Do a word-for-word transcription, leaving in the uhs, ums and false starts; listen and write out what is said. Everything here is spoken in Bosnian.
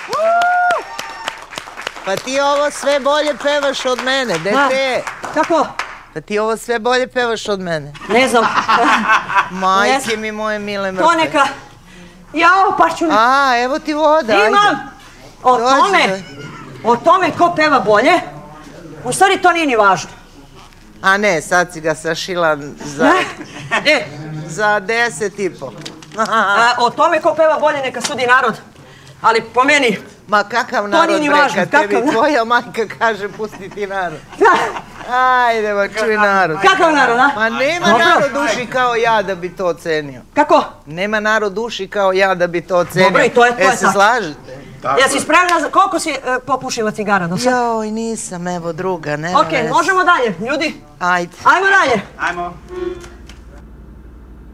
Pa ti ovo sve bolje pevaš od mene, dete. Kako? Pa ti ovo sve bolje pevaš od mene. Ne znam. Majke mi moje mile mrtve. To neka... Jao, pašću... A, evo ti voda, ajde. Imam! O tome, o tome ko peva bolje, u stvari to nije ni važno. A ne, sad si ga sašila za... E, za deset i po. O tome ko peva bolje neka sudi narod, ali po meni... Ma kakav narod bre, kad tebi tvoja majka kaže pusti ti narod. Ajde, ma čuj narod. Kakav narod, a? Ma nema narod duši kao ja da bi to ocenio. Kako? Nema narod duši kao ja da bi to ocenio. Dobro, i to je to. E, se slažete? Jesi spremna za... Koliko si popušila cigara do sada? Joj, nisam, evo druga, nema veze. Okej, možemo dalje, ljudi? Ajde. Ajmo dalje. Ajmo.